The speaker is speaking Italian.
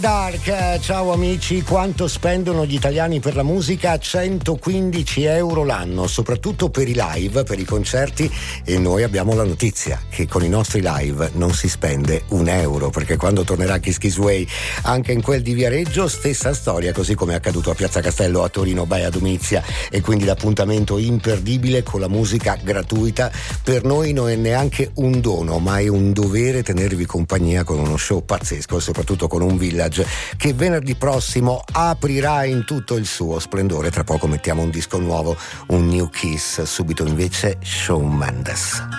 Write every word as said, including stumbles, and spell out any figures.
Dark, ciao amici, quanto spendono gli italiani per la musica? centoquindici euro l'anno, soprattutto per i live, per i concerti, e noi abbiamo la notizia che con i nostri live non si spende un euro, perché quando tornerà Kiss Kiss Way anche in quel di Viareggio, stessa storia, così come è accaduto a Piazza Castello, a Torino, Baia Domizia, e quindi l'appuntamento imperdibile con la musica gratuita. Per noi non è neanche un dono, ma è un dovere tenervi compagnia con uno show pazzesco, soprattutto con un village che venerdì prossimo aprirà in tutto il suo splendore. Tra poco mettiamo un disco nuovo, un New Kiss, subito invece Shawn Mendes.